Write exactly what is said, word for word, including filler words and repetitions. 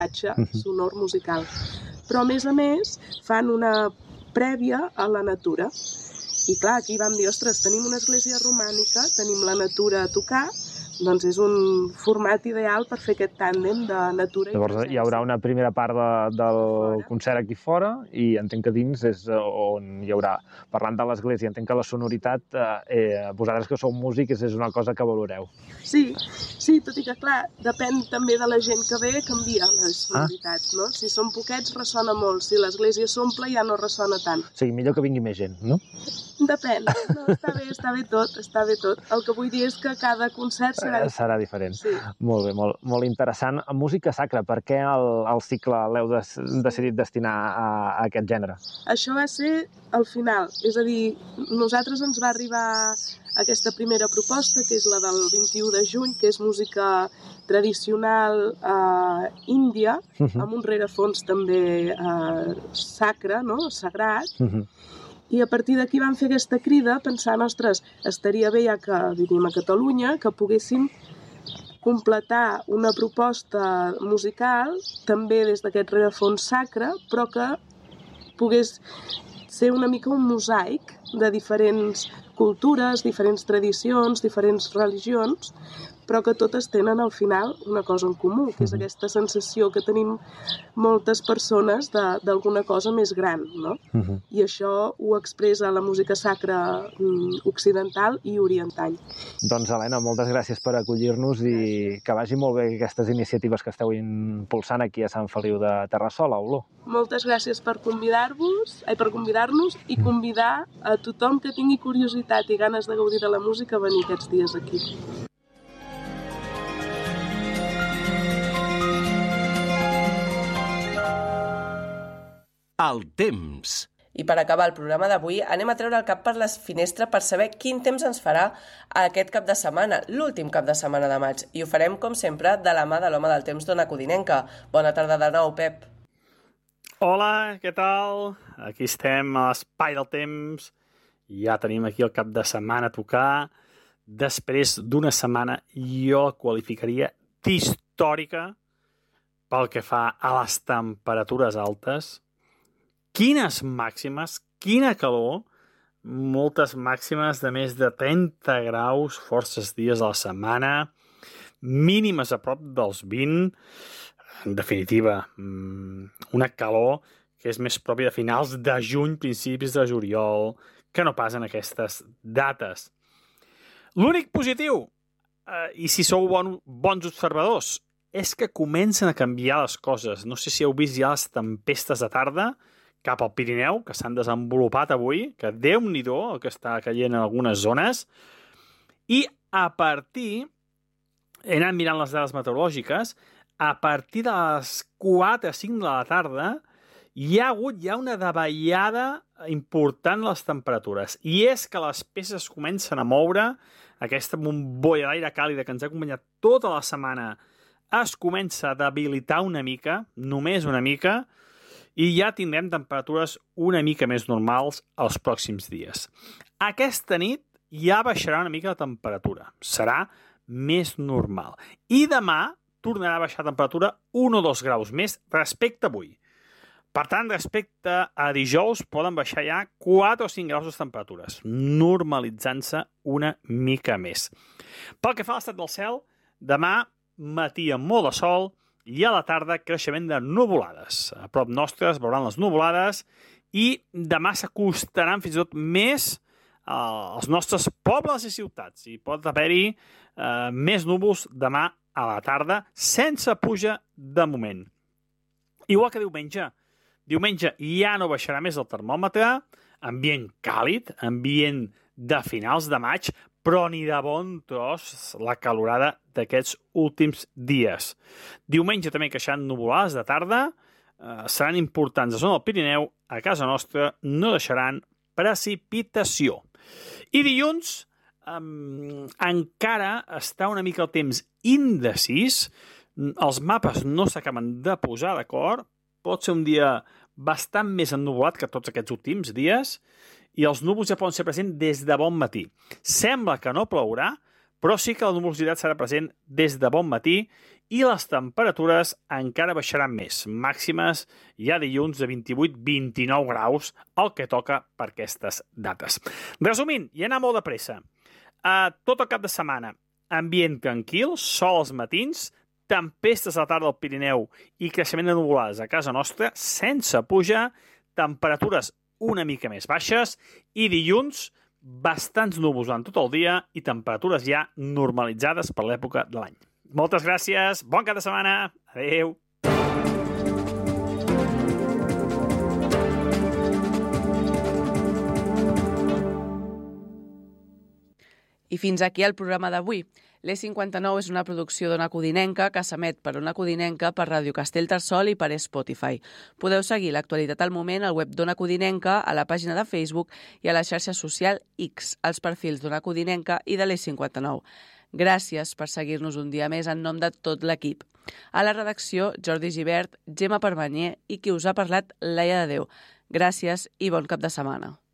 sonor musical. Però, a més a més, fan una prèvia a la natura. I clar, aquí vam dir, ostres, tenim una església romànica, tenim la natura a tocar, doncs és un format ideal per fer aquest tàndem de natura i Llavors presència. hi haurà una primera part de, del Fora. concert aquí fora i entenc que dins és on hi haurà, parlant de l'església, entenc que la sonoritat, eh, vosaltres que sou músics, és una cosa que valoreu. Sí, sí, tot i que clar, depèn també de la gent que ve, canvia les sonoritats, ah. no? Si són poquets ressona molt, si l'església s'omple ja no ressona tant. O sigui, millor que vingui més gent, no? Depèn, no, està bé, està bé tot, està bé tot. El que vull dir és que cada concert serà diferent. Serà diferent. Sí. Molt bé, molt, molt interessant. Música sacra, per què el, el cicle l'heu des, decidit destinar a, a aquest gènere? Això va ser al final, és a dir, nosaltres ens va arribar aquesta primera proposta, que és la del vint-i-u de juny, que és música tradicional eh, índia, uh-huh. amb un rerefons també eh, sacre, no? Sagrat, uh-huh. I a partir d'aquí vam fer aquesta crida pensant, ostres, estaria bé ja que vivim a Catalunya, que poguéssim completar una proposta musical també des d'aquest rerefons sacre, però que pogués ser una mica un mosaic de diferents cultures, diferents tradicions, diferents religions, però que totes tenen al final una cosa en comú, que és aquesta sensació que tenim moltes persones d'alguna cosa més gran, no? Uh-huh. I això ho expressa la música sacra occidental i oriental. Doncs, Helena, moltes gràcies per acollir-nos i que vagi molt bé aquestes iniciatives que esteu impulsant aquí a Sant Feliu de Terrassola, Olor. Moltes gràcies per convidar-vos, ai, per convidar-nos i convidar a tothom que tingui curiositat i ganes de gaudir de la música a venir aquests dies aquí. El temps. I per acabar el programa d'avui anem a treure el cap per la finestra per saber quin temps ens farà aquest cap de setmana, l'últim cap de setmana de maig. I ho farem, com sempre, de la mà de l'home del temps, Dona Codinenca. Bona tarda de nou, Pep. Hola, què tal? Aquí estem a l'espai del temps. Ja tenim aquí el cap de setmana a tocar. Després d'una setmana jo la qualificaria d'històrica pel que fa a les temperatures altes. Quines màximes, quina calor, moltes màximes de més de trenta graus, forces dies a la setmana, mínimes a prop dels vint, en definitiva, una calor que és més pròpia de finals de juny, principis de juliol, que no pas en aquestes dates. L'únic positiu, eh, i si sou bon, bons observadors, és que comencen a canviar les coses. No sé si heu vist ja les tempestes de tarda, cap al Pirineu, que s'han desenvolupat avui, que Déu-n'hi-do el que està caient en algunes zones, i a partir, he anat mirant les dades meteorològiques, a partir de les quatre o cinc de la tarda hi ha hagut ja una davallada important les temperatures, i és que les peces comencen a moure, aquesta bombolla d'aire càlida que ens ha acompanyat tota la setmana es comença a debilitar una mica, només una mica, i ja tindrem temperatures una mica més normals els pròxims dies. Aquesta nit ja baixarà una mica la temperatura. Serà més normal. I demà tornarà a baixar la temperatura un o dos graus més respecte a avui. Per tant, respecte a dijous, poden baixar ja quatre o cinc graus les temperatures, normalitzant-se una mica més. Pel que fa a l'estat del cel, demà matí amb molt de sol, i a la tarda creixement de nuvolades. A prop nostre es veuran les nuvolades i demà s'acostaran fins i tot més eh, als nostres pobles i ciutats. I pot haver-hi eh, més núvols demà a la tarda sense pluja de moment. Igual que diumenge. Diumenge ja no baixarà més el termòmetre, ambient càlid, ambient de finals de maig, però ni de bon tros la calorada d'aquests últims dies. Diumenge també queixant nuvolades de tarda, eh, seran importants a la zona del Pirineu, a casa nostra no deixaran precipitació. I dilluns eh, encara està una mica el temps indecis, els mapes no s'acaben de posar d'acord, pot ser un dia bastant més ennuvolat que tots aquests últims dies, i els núvols ja poden ser presents des de bon matí. Sembla que no plourà, però sí que la nuvolositat serà present des de bon matí i les temperatures encara baixaran més. Màximes ja dilluns de vint-i-vuit a vint-i-nou graus, el que toca per aquestes dates. Resumint, i anar molt de pressa, uh, tot el cap de setmana, ambient tranquil, sol als matins, tempestes a la tarda al Pirineu i creixement de nuvolades a casa nostra, sense pujar, temperatures una mica més baixes i dilluns bastants núvols durant tot el dia i temperatures ja normalitzades per l'època de l'any. Moltes gràcies, bon cap de setmana, adeu! I fins aquí el programa d'avui. l'E cinquanta-nou és una producció d'Ona Codinenca que s'emet per Ona Codinenca, per Ràdio Castellterçol i per Spotify. Podeu seguir l'actualitat al moment al web d'Ona Codinenca, a la pàgina de Facebook i a la xarxa social X, als perfils d'Ona Codinenca i de l'E cinquanta-nou. Gràcies per seguir-nos un dia més en nom de tot l'equip. A la redacció, Jordi Gibert, Gemma Permanyer i qui us ha parlat, Laia de Déu. Gràcies i bon cap de setmana.